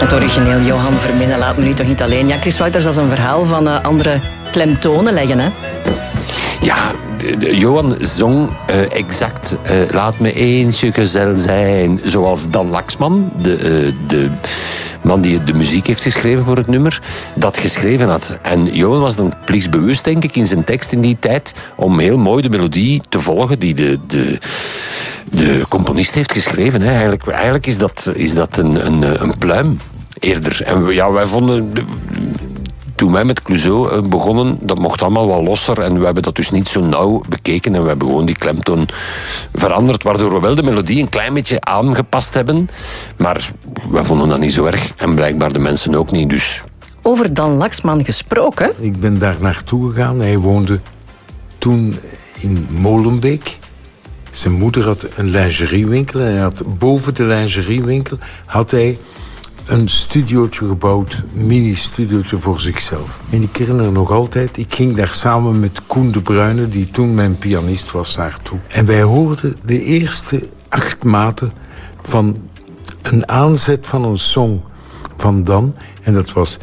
Het origineel Johan Verminnen laat me nu toch niet alleen. Ja, Chris Wouters, dat is een verhaal van andere klemtonen leggen, hè? Ja, Johan zong exact laat me eensje gezel zijn, zoals Dan Laxman, de man die de muziek heeft geschreven voor het nummer, dat geschreven had. En Johan was dan plichtsbewust, denk ik, in zijn tekst in die tijd, om heel mooi de melodie te volgen die de componist heeft geschreven. Hè. Eigenlijk is dat een pluim eerder. En ja, wij vonden... Toen wij met Clouseau begonnen, dat mocht allemaal wat losser en we hebben dat dus niet zo nauw bekeken en we hebben gewoon die klemtoon veranderd, waardoor we wel de melodie een klein beetje aangepast hebben, maar wij vonden dat niet zo erg en blijkbaar de mensen ook niet, dus... Over Dan Laxman gesproken. Ik ben daar naartoe gegaan. Hij woonde toen in Molenbeek. Zijn moeder had een lingeriewinkel en hij had boven de lingeriewinkel had hij een studiootje gebouwd, een mini-studiootje voor zichzelf. En ik herinner nog altijd, ik ging daar samen met Koen de Bruyne, die toen mijn pianist was, naartoe. En wij hoorden de eerste 8 maten van een aanzet van een song van Dan. En dat was...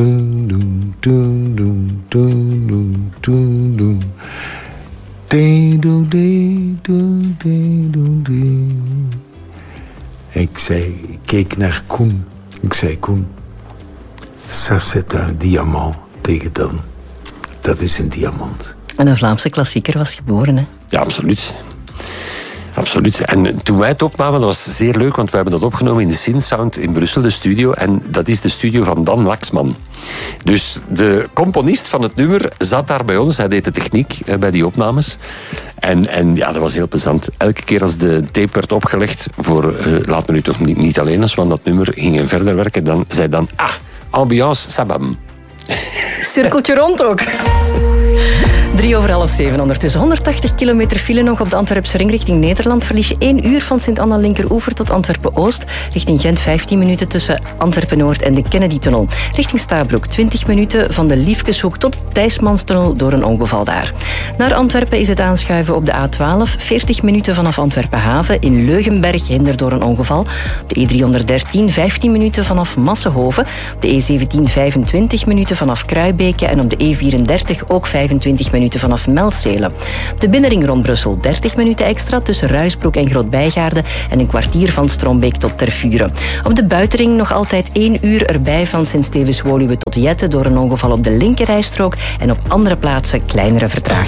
Ik keek naar Koen. Ik zei, Koen, ça c'est un diamant tegen Dan. Dat is een diamant. En een Vlaamse klassieker was geboren, hè? Ja, absoluut. Absoluut. En toen wij het opnamen, dat was zeer leuk, want we hebben dat opgenomen in de Synsound in Brussel, de studio. En dat is de studio van Dan Laxman. Dus de componist van het nummer zat daar bij ons. Hij deed de techniek bij die opnames. En ja, dat was heel plezant. Elke keer als de tape werd opgelegd voor Laat me nu toch niet alleen als, want dat nummer ging verder werken, dan zei Dan, ambiance, sabam. Cirkeltje rond ook. 6:03 ondertussen. 180 kilometer file nog op de Antwerpse ring richting Nederland. Verlies je 1 uur van Sint-Anna-Linkeroever tot Antwerpen-Oost. Richting Gent 15 minuten tussen Antwerpen-Noord en de Kennedy-tunnel. Richting Stabroek 20 minuten van de Liefkeshoek tot de Thijsmanstunnel door een ongeval daar. Naar Antwerpen is het aanschuiven op de A12. 40 minuten vanaf Antwerpen-Haven. In Leugenberg hinder door een ongeval. Op de E313 15 minuten vanaf Massenhoven. Op de E17 25 minuten vanaf Kruibeke. En op de E34 ook 25 minuten vanaf Melcelen. Op de binnenring rond Brussel 30 minuten extra tussen Ruisbroek en Grootbijgaarde en een kwartier van Strombeek tot Tervuren. Op de buitenring nog altijd 1 uur erbij van Sint-Stevens-Woluwe tot Jette door een ongeval op de linkerrijstrook en op andere plaatsen kleinere vertraging.